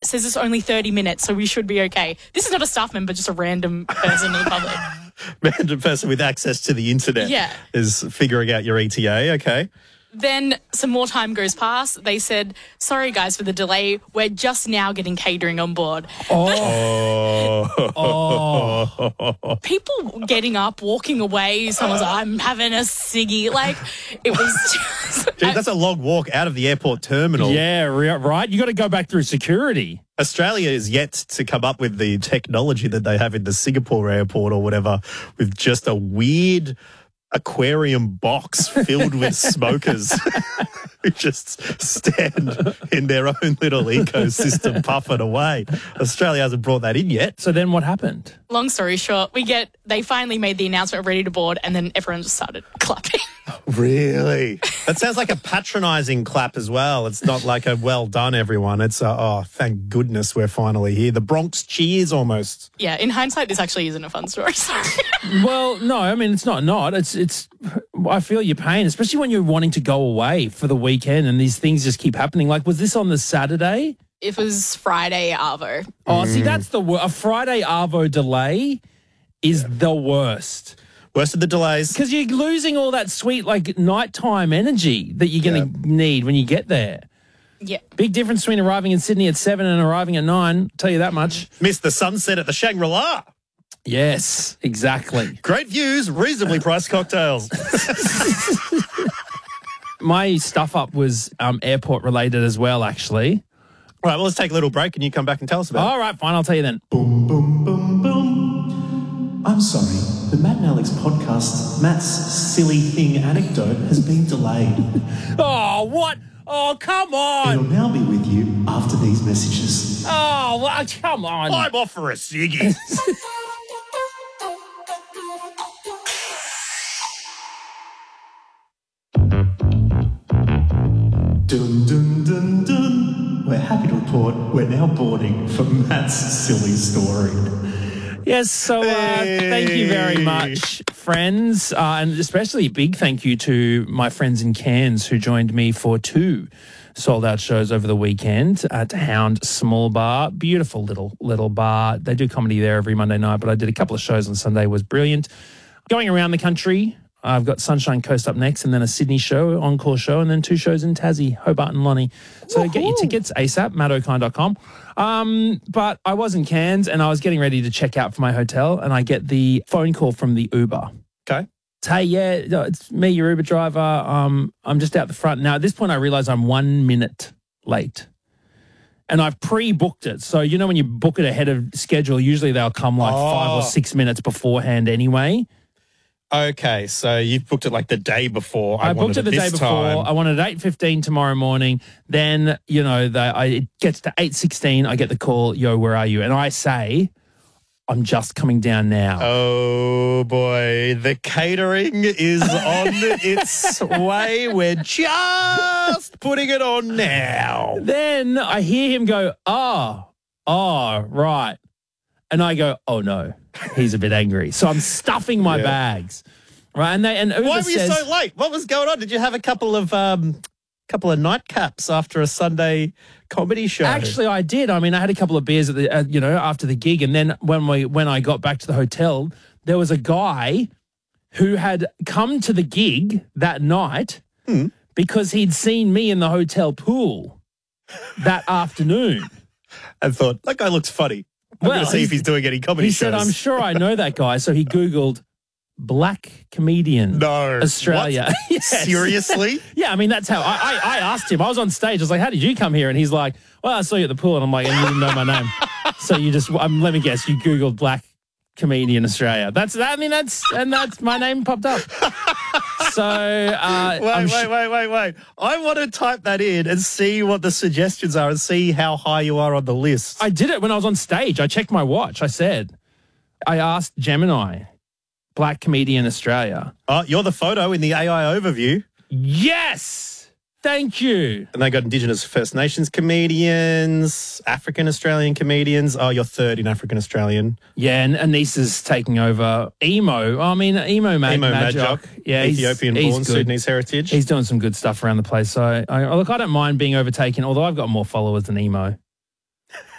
says it's only 30 minutes, so we should be okay. This is not a staff member, just a random person in the public. Random person with access to the internet is figuring out your ETA. Okay. Then some more time goes past. They said, sorry, guys, for the delay. We're just now getting catering on board. People getting up, walking away. Someone's like, I'm having a ciggy. Like, it was just... Gee, that's a long walk out of the airport terminal. Yeah, right. You got to go back through security. Australia is yet to come up with the technology that they have in the Singapore airport or whatever, with just a weird aquarium box filled with smokers who just stand in their own little ecosystem puffing away. Australia hasn't brought that in yet. So then what happened? Long story short, they finally made the announcement, ready to board, and then everyone just started clapping. Really? That sounds like a patronising clap as well. It's not like a well done, everyone. It's thank goodness we're finally here. The Bronx cheers almost. Yeah, in hindsight, this actually isn't a fun story. Sorry. Well, no, I mean, it's not. It's. I feel your pain, especially when you're wanting to go away for the weekend and these things just keep happening. Like, was this on the Saturday? It was Friday, Arvo. Oh, see, that's a Friday Arvo delay is the worst. Worst of the delays. Because you're losing all that sweet, like, nighttime energy that you're going to need when you get there. Yeah. Big difference between arriving in Sydney at 7 and arriving at 9, tell you that much. Missed the sunset at the Shangri-La. Yes, exactly. Great views, reasonably priced cocktails. My stuff up was airport related as well, actually. All right, well, let's take a little break and you come back and tell us about it. All right, fine, I'll tell you then. Boom, boom, boom, boom. I'm sorry, the Matt and Alex podcast, Matt's silly thing anecdote, has been delayed. Oh, what? Oh, come on. It'll now be with you after these messages. Oh, well, come on. I'm off for a ciggy. Dun, dun, dun, dun. We're happy to report we're now boarding for Matt's silly story. Yes, so thank you very much, friends, and especially a big thank you to my friends in Cairns who joined me for 2 sold-out shows over the weekend at Hound Small Bar. Beautiful little bar. They do comedy there every Monday night, but I did a couple of shows on Sunday. It was brilliant. Going around the country, I've got Sunshine Coast up next and then a Sydney show, encore show, and then 2 shows in Tassie, Hobart and Lonnie. So get your tickets ASAP, mattokine.com. But I was in Cairns and I was getting ready to check out for my hotel and I get the phone call from the Uber. Okay. Hey, yeah, it's me, your Uber driver. I'm just out the front. Now, at this point, I realise I'm 1 minute late. And I've pre-booked it. So, you know, when you book it ahead of schedule, usually they'll come like 5 or 6 minutes beforehand anyway. Okay, so you've booked it like the day before. I booked it the day before. I wanted 8:15 tomorrow morning. Then, you know, it gets to 8:16. I get the call, yo, where are you? And I say, I'm just coming down now. Oh, boy. The catering is on its way. We're just putting it on now. Then I hear him go, oh, right. And I go, oh, no. He's a bit angry. So I'm stuffing my bags. Right. And Uber why were you so late? What was going on? Did you have a couple of nightcaps after a Sunday comedy show? Actually, I did. I mean, I had a couple of beers at the after the gig, and then when I got back to the hotel, there was a guy who had come to the gig that night because he'd seen me in the hotel pool that afternoon and thought, that guy looks funny. I'm going to see if he's doing any comedy shows. He said, I'm sure I know that guy. So he Googled black comedian Australia. What? Yes. Seriously? Yeah, I mean, that's how I asked him. I was on stage. I was like, how did you come here? And he's like, well, I saw you at the pool. And I'm like, and you didn't know my name. So you just, let me guess, you Googled black comedian Australia. That's my name popped up. So wait. I want to type that in and see what the suggestions are and see how high you are on the list. I did it when I was on stage. I checked my watch. I asked Gemini, black comedian Australia. Oh, you're the photo in the AI overview. Yes. Thank you. And they got Indigenous First Nations comedians, African Australian comedians. Oh, you're third in African Australian. Yeah, and Anissa's taking over. Emo Majok. Yeah, Ethiopian-born, Sudanese heritage. He's doing some good stuff around the place. So, I don't mind being overtaken, although I've got more followers than Emo.